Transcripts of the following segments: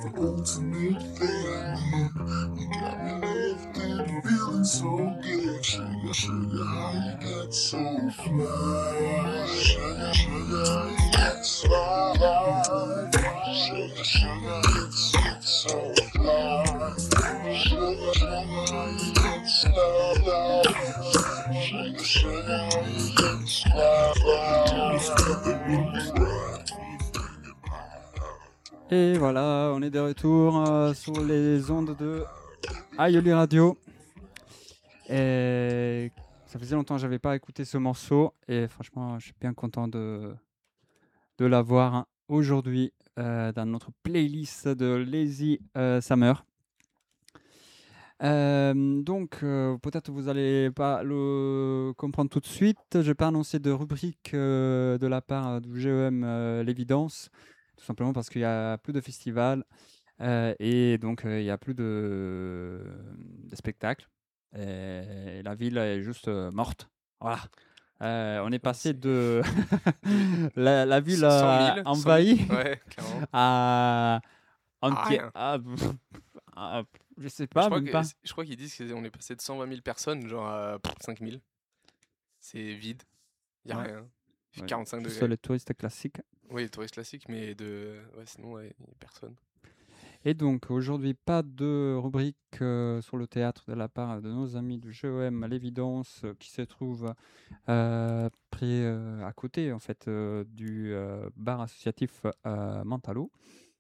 ultimate feeling. You got me lifted, feeling so good. Sugar, sugar, how you get so fly? Sugar, sugar, how you get so fly? Sugar, sugar, it's so fly. Sugar, sugar, how you get so fly? Sugar, sugar, how you get so fly? Et voilà, on est de retour sur les ondes de Aioli Radio. Et ça faisait longtemps que j'avais pas écouté ce morceau et franchement, je suis bien content de l'avoir aujourd'hui dans notre playlist de Lazy Summer. Donc, peut-être vous n'allez pas le comprendre tout de suite. Je vais pas annoncer de rubrique de la part du GEM L'Évidence, tout simplement parce qu'il y a plus de festivals et donc il y a plus de spectacles. Et la ville est juste morte. Voilà. On est passé de la ville 100 000, envahie ouais, clairement. à Rien. je sais pas, même pas. Je crois qu'ils disent qu'on est passé de 120 000 personnes, genre à 5 000. C'est vide. Il n'y a Ouais. rien. Il fait Ouais, 45 juste degrés. les touristes classiques. Oui, les touristes classiques, mais sinon, il n'y a personne. Et donc, aujourd'hui, pas de rubrique sur le théâtre de la part de nos amis du GEM L'Évidence qui se trouve près, à côté, en fait, du bar associatif Mentalo.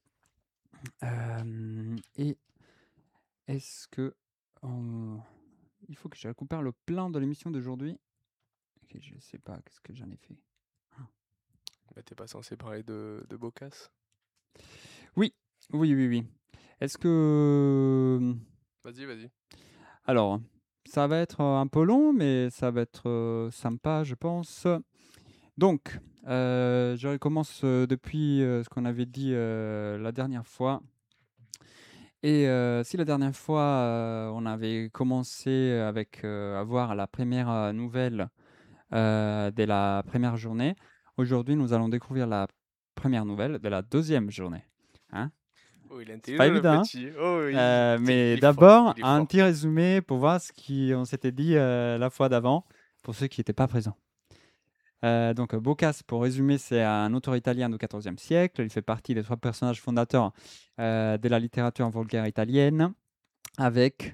Et est-ce que... il faut que je récupère le plan de l'émission d'aujourd'hui. Ok, je sais pas, qu'est-ce que j'en ai fait. Bah, t'es pas censé parler de Bocas? Oui. Est-ce que... Vas-y. Alors, ça va être un peu long, mais ça va être sympa, je pense. Donc, je recommence depuis ce qu'on avait dit la dernière fois. Et si la dernière fois, on avait commencé avec à voir la première nouvelle de la première journée, aujourd'hui, nous allons découvrir la première nouvelle de la deuxième journée. Hein? Oh, il est C'est pas intelligent, le évident, hein? petit. Oh, oui. Mais Il est d'abord, fort, il est un fort. petit résumé pour voir ce qu'on s'était dit la fois d'avant, pour ceux qui n'étaient pas présents. Donc, Bocas, pour résumer, c'est un auteur italien du XIVe siècle. Il fait partie des 3 personnages fondateurs de la littérature vulgaire italienne, avec...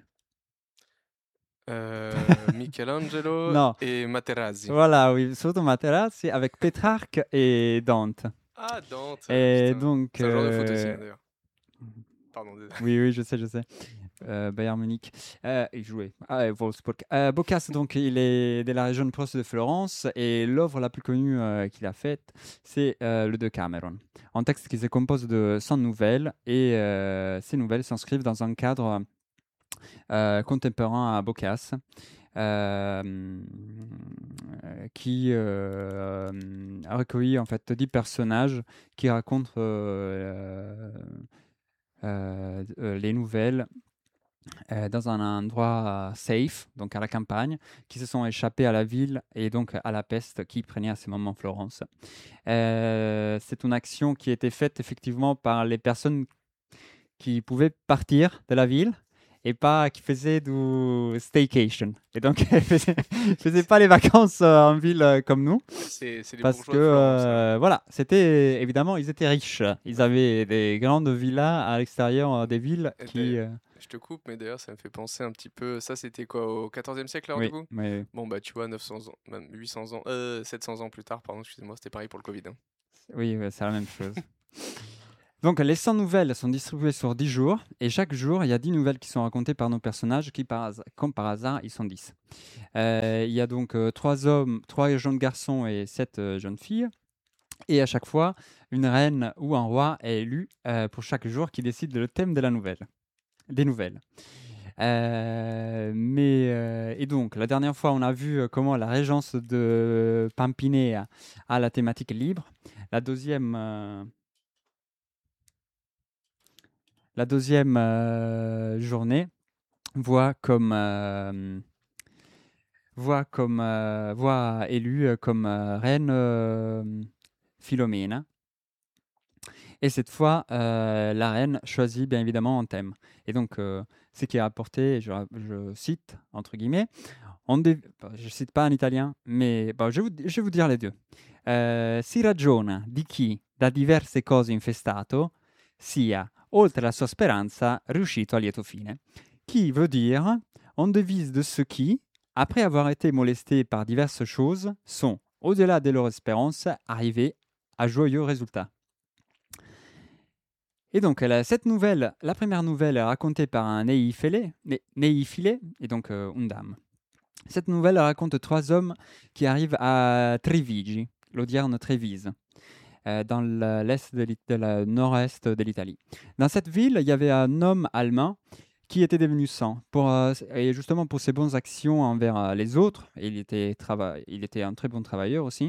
Michelangelo Non, et Materazzi. voilà, oui, surtout Materazzi, avec Pétrarque et Dante. Ah, Dante, Et putain. donc... C'est un joueur de foot aussi, hein, d'ailleurs. Pardon, désolé. Oui, je sais. Bayern Munich. Il jouait à Wolfsburg. Boccace, donc, il est de la région proche de Florence et l'œuvre la plus connue qu'il a faite, c'est le Decameron. Un texte qui se compose de 100 nouvelles et ces nouvelles s'inscrivent dans un cadre contemporain à Boccace. Qui a recueilli en fait 10 personnages qui racontent les nouvelles dans un endroit safe, donc à la campagne, qui se sont échappés à la ville et donc à la peste qui prenait à ce moment Florence. C'est une action qui était faite effectivement par les personnes qui pouvaient partir de la ville et pas qui faisaient du staycation. Et donc, faisaient pas les vacances en ville comme nous. C'est les Parce bourgeois de Florence, que, voilà, c'était évidemment, ils étaient riches. Ils avaient des grandes villas à l'extérieur des villes Et qui. Je te coupe, mais d'ailleurs, ça me fait penser un petit peu. Ça, c'était quoi, au XIVe siècle, alors, Oui, du coup? oui. Bon, bah, tu vois, 900 ans, même 800 ans, 700 ans plus tard, pardon, excusez-moi, c'était pareil pour le Covid. Hein. Oui, c'est la même chose. Donc, les 100 nouvelles sont distribuées sur 10 jours, et chaque jour, il y a 10 nouvelles qui sont racontées par nos personnages, qui, comme par hasard, ils sont 10. Il y a donc 3 hommes, 3 jeunes garçons et 7 jeunes filles. Et à chaque fois, une reine ou un roi est élu pour chaque jour qui décide le thème de la nouvelle, des nouvelles. Et donc, la dernière fois, on a vu comment la régence de Pampinea a la thématique libre. La deuxième journée voit élue comme reine Philomène. Et cette fois, la reine choisit bien évidemment un thème. Et donc, ce qui est rapporté, je cite, entre guillemets, je ne cite pas en italien, mais je vais vous dire les deux. Si ragiona di chi da diverse cose infestato sia, oltre la sua speranza, riuscito a lieto fine. Qui veut dire, on devise de ceux qui, après avoir été molestés par diverses choses, sont, au-delà de leur espérance, arrivés à joyeux résultats. Et donc, cette nouvelle, la première nouvelle est racontée par un Neifile, et donc une dame. Cette nouvelle raconte 3 hommes qui arrivent à Trevigi, l'odierne Trévise, dans l'est de la nord-est de l'Italie. Dans cette ville, il y avait un homme allemand qui était devenu saint, et justement pour ses bonnes actions envers les autres. Il était un très bon travailleur aussi.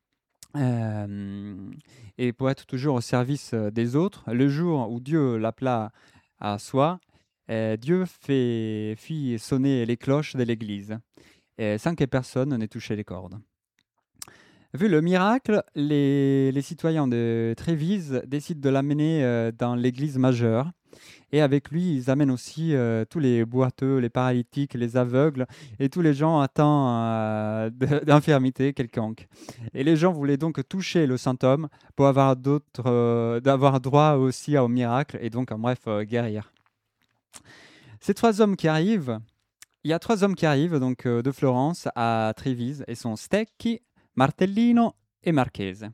Et pour être toujours au service des autres, le jour où Dieu l'appela à soi, Dieu fit sonner les cloches de l'église, sans que personne n'ait touché les cordes. Vu le miracle, les citoyens de Trévise décident de l'amener dans l'église majeure. Et avec lui, ils amènent aussi tous les boiteux, les paralytiques, les aveugles et tous les gens atteints d'infirmité quelconque. Et les gens voulaient donc toucher le saint homme pour avoir d'avoir droit aussi au miracle et donc, en bref, guérir. Ces 3 hommes qui arrivent, il y a 3 hommes qui arrivent donc de Florence à Trévise et sont Stecchi, Martellino et Marchese.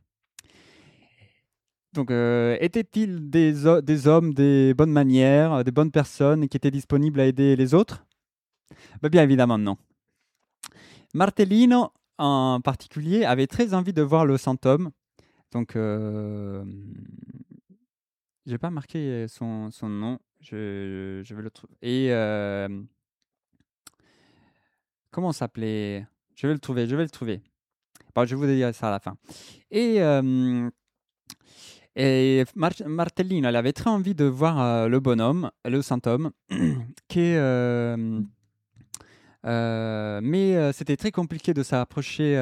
Donc, étaient-ils des hommes, des bonnes manières, des bonnes personnes qui étaient disponibles à aider les autres? Bien évidemment, non. Martellino, en particulier, avait très envie de voir le saint homme. Donc, je n'ai pas marqué son nom. Je vais le trouver. Et comment s'appelait? Je vais le trouver. Je vais vous dire ça à la fin. Et Martellino, elle avait très envie de voir le bonhomme, le saint homme, mais c'était très compliqué de s'approcher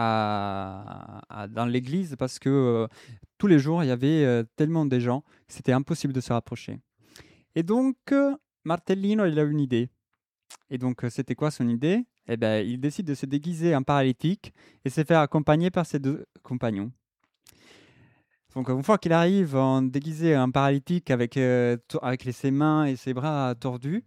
dans l'église parce que tous les jours, il y avait tellement de gens que c'était impossible de se rapprocher. Et donc, Martellino, il a une idée. Et donc, c'était quoi son idée? Il décide de se déguiser en paralytique et se faire accompagner par ses 2 compagnons. Donc, une fois qu'il arrive en déguisé en paralytique avec ses mains et ses bras tordus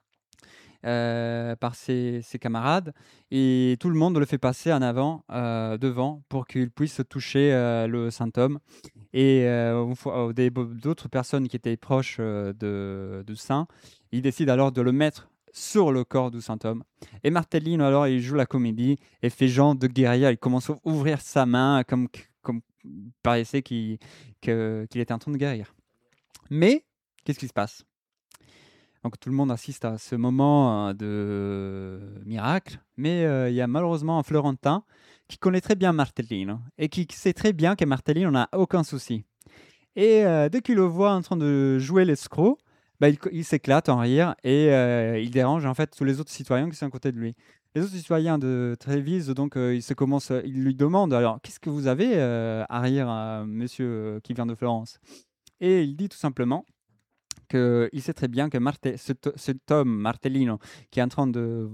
par ses camarades, et tout le monde le fait passer en avant, devant, pour qu'il puisse toucher le saint homme. Et d'autres personnes qui étaient proches du saint, ils décident alors de le mettre sur le corps du saint homme. Et Martellino, alors, il joue la comédie et fait genre de guerrier. Il commence à ouvrir sa main comme paraissait qu'il était en train de guérir. Mais, qu'est-ce qui se passe? Donc tout le monde assiste à ce moment de miracle, mais il y a malheureusement un Florentin qui connaît très bien Martellino et qui sait très bien que Martellino n'a aucun souci. Et dès qu'il le voit en train de jouer l'escroc, il s'éclate en rire et il dérange en fait tous les autres citoyens qui sont à côté de lui. Les autres citoyens de Trévise, donc, ils lui demandent alors qu'est-ce que vous avez à rire, monsieur qui vient de Florence? Et il dit tout simplement qu'il sait très bien que cet homme Martellino qui est en train de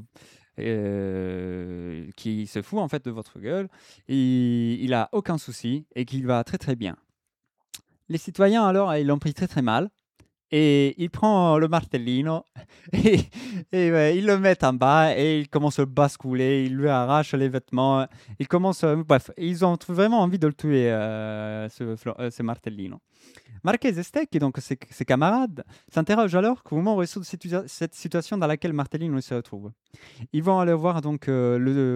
qui se fout en fait de votre gueule, il a aucun souci et qu'il va très très bien. Les citoyens alors ils l'ont pris très très mal. Et il prend le Martellino et il le met en bas et il commence à le basculer, il lui arrache les vêtements, bref, ils ont vraiment envie de le tuer, ce Martellino. Marchese et Stecchi, donc ses camarades, s'interrogent alors comment résoudre cette situation dans laquelle Martellino se retrouve. Ils vont aller voir donc le